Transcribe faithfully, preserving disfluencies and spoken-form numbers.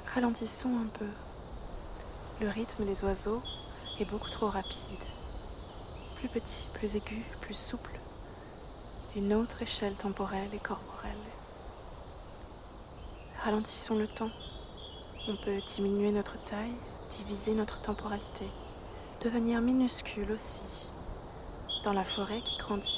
Ralentissons un peu. Le rythme des oiseaux est beaucoup trop rapide. Plus petit, plus aigu, plus souple. Une autre échelle temporelle et corporelle. Ralentissons le temps. On peut diminuer notre taille, diviser notre temporalité, devenir minuscule aussi, dans la forêt qui grandit.